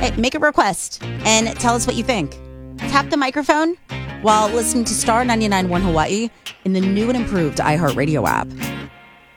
Hey, make a request and tell us what you think. Tap the microphone while listening to Star 99.1 Hawaii in the new and improved iHeartRadio app.